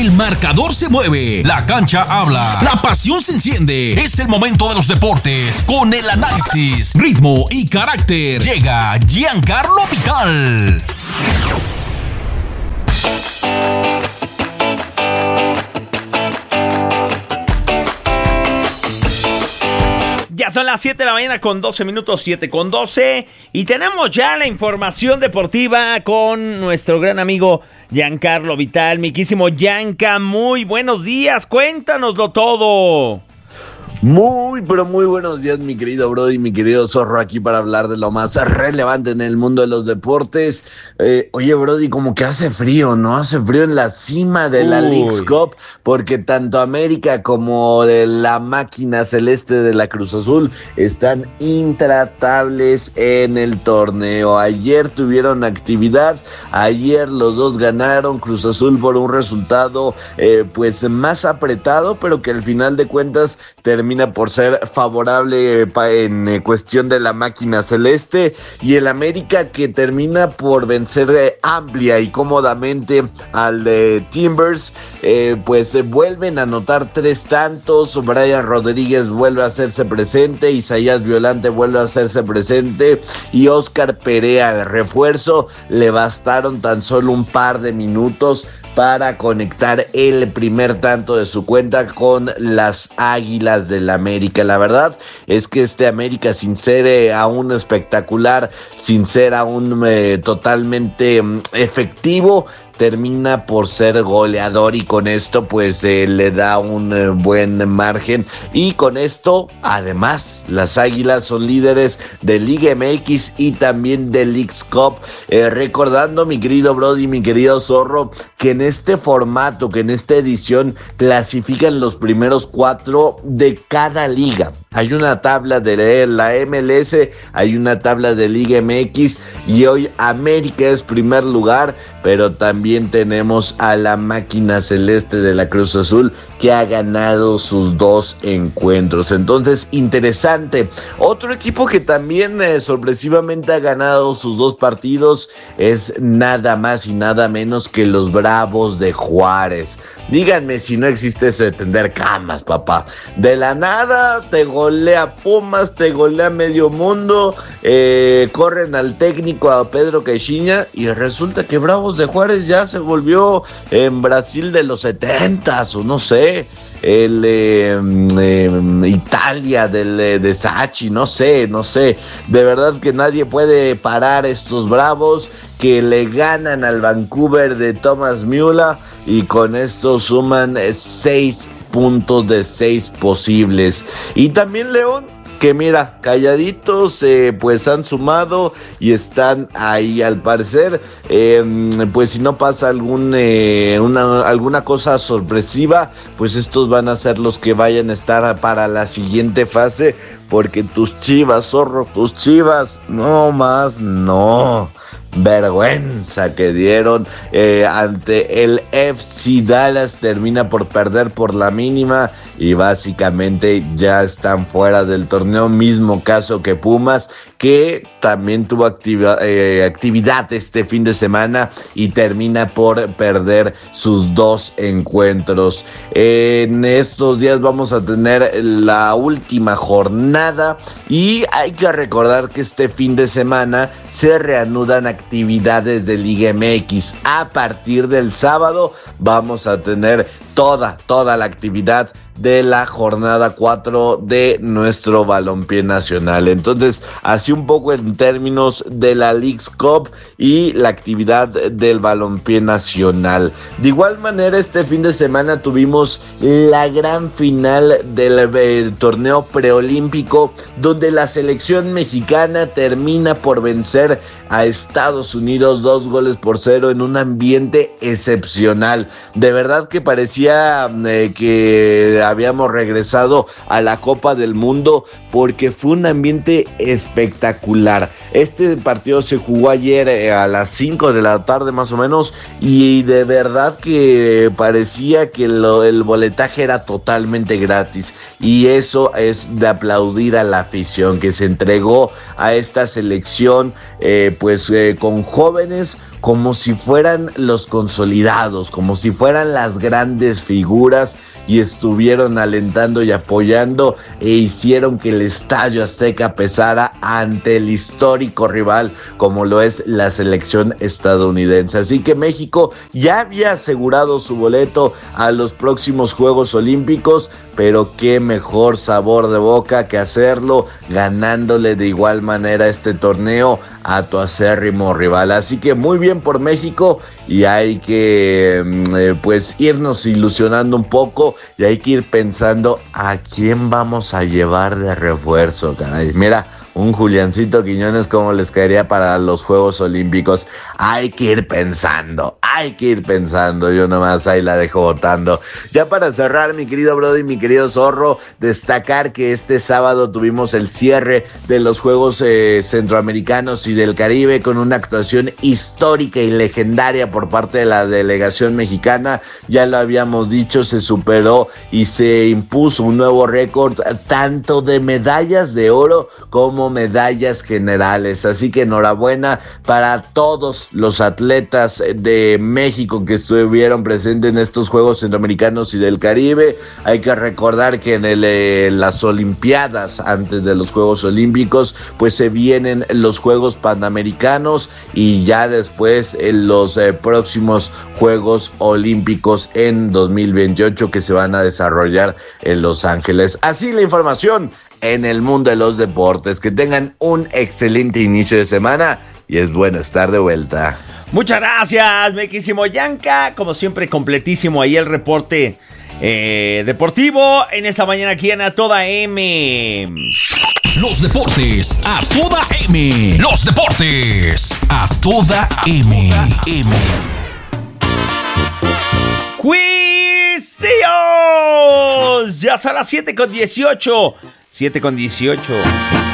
El marcador se mueve, la cancha habla, la pasión se enciende. Es el momento de los deportes con el análisis, ritmo y carácter. Llega Giancarlo Vital. Ya son las 7 de la mañana con 12 minutos, 7 con 12. Y tenemos ya la información deportiva con nuestro gran amigo Giancarlo Vital. Miquísimo Gianca, muy buenos días, cuéntanoslo todo. Muy, pero muy buenos días, mi querido Brody, mi querido Zorro, aquí para hablar de lo más relevante en el mundo de los deportes. Oye, Brody, como que hace frío, ¿no? Hace frío en la cima de la Leagues Cup, porque tanto América como de la máquina celeste de la Cruz Azul están intratables en el torneo. Ayer tuvieron actividad, ayer los dos ganaron, Cruz Azul por un resultado pues más apretado, pero que al final de cuentas termina por ser favorable en cuestión de la máquina celeste, y el América que termina por vencer amplia y cómodamente al de Timbers. Pues vuelven a anotar 3 tantos, Brian Rodríguez vuelve a hacerse presente, Isaías Violante vuelve a hacerse presente y Oscar Perea, de refuerzo, le bastaron tan solo un par de minutos para conectar el primer tanto de su cuenta con las Águilas del América. La verdad es que este América, sin ser aún espectacular, sin ser aún totalmente efectivo, termina por ser goleador, y con esto pues le da un buen margen, y con esto además las Águilas son líderes de Liga MX y también de Leagues Cup. Recordando, mi querido Brody, mi querido Zorro, que en este formato, que en esta edición clasifican los primeros 4 de cada liga. Hay una tabla de la MLS, hay una tabla de Liga MX, y hoy América es primer lugar, pero también tenemos a la máquina celeste de la Cruz Azul, que ha ganado sus 2 encuentros. Entonces, interesante. Otro equipo que también sorpresivamente ha ganado sus 2 partidos es nada más y nada menos que los Bravos de Juárez. Díganme si no existe eso de tender camas, papá. De la nada te golea Pumas, te golea medio mundo, corren al técnico, a Pedro Caixinha, y resulta que Bravos de Juárez ya se volvió en Brasil de los 70s, o no sé, Italia de Sachi, no sé, de verdad que nadie puede parar estos Bravos, que le ganan al Vancouver de Thomas Müller, y con esto suman 6 puntos de 6 posibles. Y también León, que mira, calladitos, pues han sumado y están ahí al parecer. Pues si no pasa alguna cosa sorpresiva, pues estos van a ser los que vayan a estar para la siguiente fase, porque tus Chivas, Zorro, tus Chivas, no más, no. Vergüenza que dieron ante el FC Dallas, termina por perder por la mínima, y básicamente ya están fuera del torneo. Mismo caso que Pumas, que también tuvo actividad este fin de semana y termina por perder sus 2 encuentros. En estos días vamos a tener la última jornada, y hay que recordar que este fin de semana se reanudan actividades de Liga MX. A partir del sábado vamos a tener toda la actividad de la jornada 4 de nuestro balompié nacional. Entonces, así un poco en términos de la Leagues Cup y la actividad del balompié nacional. De igual manera, este fin de semana tuvimos la gran final del torneo preolímpico, donde la selección mexicana termina por vencer a Estados Unidos 2-0 en un ambiente excepcional. De verdad que parecía que habíamos regresado a la Copa del Mundo, porque fue un ambiente espectacular. Este partido se jugó ayer a las 5 de la tarde más o menos, y de verdad que parecía que el boletaje era totalmente gratis, y eso es de aplaudir a la afición que se entregó a esta selección, con jóvenes, como si fueran los consolidados, como si fueran las grandes figuras, y estuvieron alentando y apoyando e hicieron que el Estadio Azteca pesara ante el histórico rival como lo es la selección estadounidense. Así que México ya había asegurado su boleto a los próximos Juegos Olímpicos, pero qué mejor sabor de boca que hacerlo ganándole de igual manera este torneo a tu acérrimo rival. Así que muy bien por México, y hay que pues irnos ilusionando un poco, y hay que ir pensando a quién vamos a llevar de refuerzo, caray. Mira, un Juliancito Quiñones, ¿cómo les caería para los Juegos Olímpicos? Hay que ir pensando, yo nomás ahí la dejo botando. Ya para cerrar, mi querido Brody, mi querido Zorro, destacar que este sábado tuvimos el cierre de los Juegos Centroamericanos y del Caribe con una actuación histórica y legendaria por parte de la delegación mexicana. Ya lo habíamos dicho, se superó y se impuso un nuevo récord, tanto de medallas de oro como medallas generales. Así que enhorabuena para todos los atletas de México que estuvieron presentes en estos Juegos Centroamericanos y del Caribe. Hay que recordar que en las Olimpiadas, antes de los Juegos Olímpicos, pues se vienen los Juegos Panamericanos, y ya después los próximos Juegos Olímpicos en 2028 que se van a desarrollar en Los Ángeles. Así la información en el mundo de los deportes. Que tengan un excelente inicio de semana, y es bueno estar de vuelta. Muchas gracias, mequísimo Yanka. Como siempre, completísimo ahí el reporte deportivo en esta mañana aquí en A Toda M. Los deportes a toda M. Los deportes a toda M. ¡Juicios! Ya son las 7:18. 7:18.